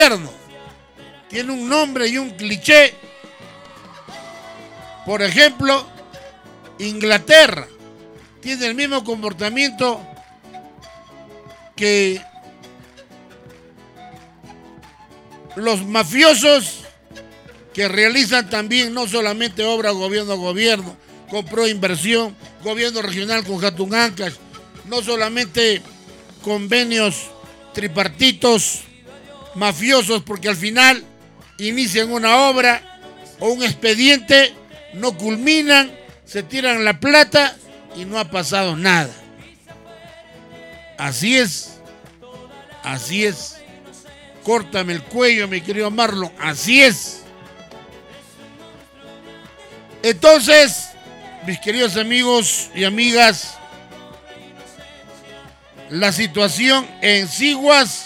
gobierno. Tiene un nombre y un cliché. Por ejemplo, Inglaterra tiene el mismo comportamiento que los mafiosos que realizan también no solamente obra gobierno a gobierno, compró inversión, gobierno regional con Jatun Ancash, no solamente convenios tripartitos mafiosos, porque al final inician una obra o un expediente, no culminan, se tiran la plata y no ha pasado nada. Así es, así es. Córtame el cuello, mi querido Marlon, así es. Entonces, mis queridos amigos y amigas, la situación en Siguas,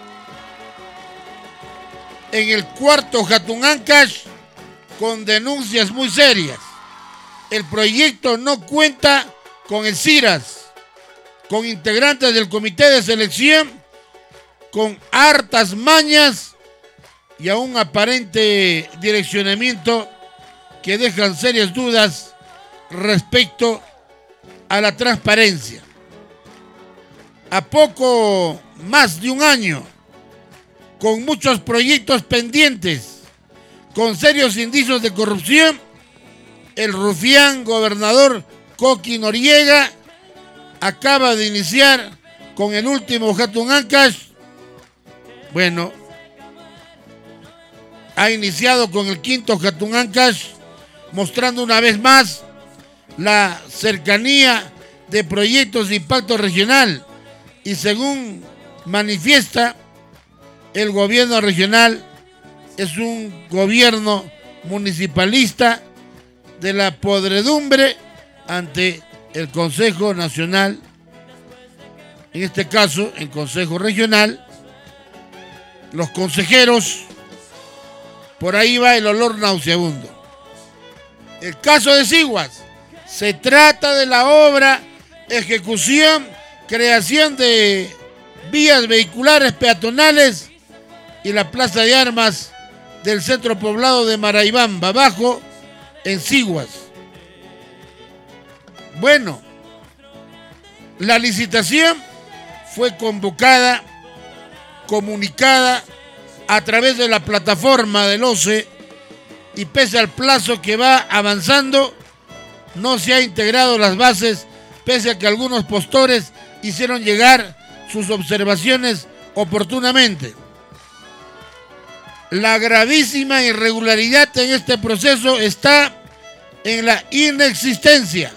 en el cuarto Jatun Ancash, con denuncias muy serias. El proyecto no cuenta con el CIRAS, con integrantes del comité de selección, con hartas mañas y a un aparente direccionamiento que dejan serias dudas respecto a la transparencia. A poco más de un año, con muchos proyectos pendientes, con serios indicios de corrupción, el rufián gobernador Coqui Noriega acaba de iniciar con el último Jatun Ancash. Bueno, ha iniciado con el quinto Jatun Ancash, mostrando una vez más la cercanía de proyectos de impacto regional. Y según manifiesta, el gobierno regional es un gobierno municipalista de la podredumbre ante el Consejo Nacional, en este caso el Consejo Regional, los consejeros, por ahí va el olor nauseabundo. El caso de Siguas, se trata de la obra, ejecución, creación de vías vehiculares peatonales y la plaza de armas del centro poblado de Maraibamba, Bajo, en Siguas. Bueno, la licitación fue convocada, comunicada a través de la plataforma del OCE y pese al plazo que va avanzando, no se ha integrado las bases, pese a que algunos postores hicieron llegar sus observaciones oportunamente. La gravísima irregularidad en este proceso está en la inexistencia,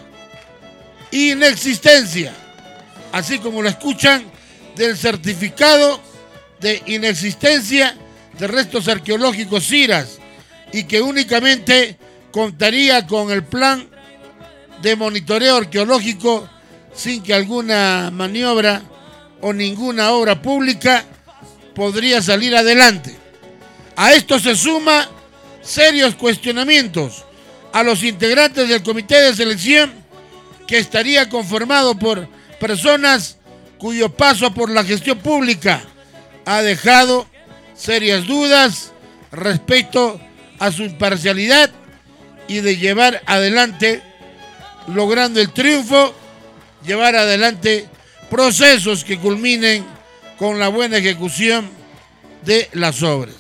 así como lo escuchan, del certificado de inexistencia de restos arqueológicos CIRAS, y que únicamente contaría con el plan de monitoreo arqueológico sin que alguna maniobra o ninguna obra pública podría salir adelante. A esto se suma serios cuestionamientos a los integrantes del comité de selección, que estaría conformado por personas cuyo paso por la gestión pública ha dejado serias dudas respecto a su imparcialidad y de llevar adelante, logrando el triunfo, llevar adelante procesos que culminen con la buena ejecución de las obras.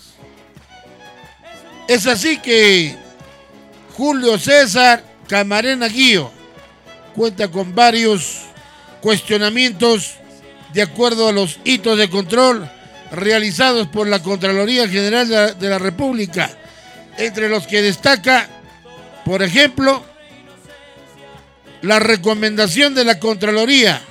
Es así que Julio César Camarena Guío cuenta con varios cuestionamientos de acuerdo a los hitos de control realizados por la Contraloría General de la República, entre los que destaca, por ejemplo, la recomendación de la Contraloría,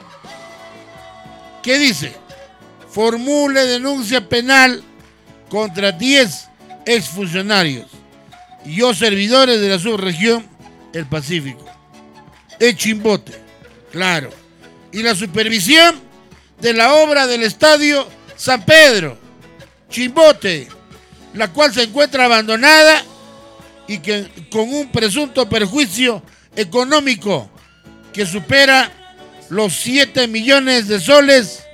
que dice: formule denuncia penal contra 10 exfuncionarios y o servidores de la subregión El Pacífico. El Chimbote, claro. Y la supervisión de la obra del Estadio San Pedro, Chimbote, la cual se encuentra abandonada y que con un presunto perjuicio económico que supera los 7 millones de soles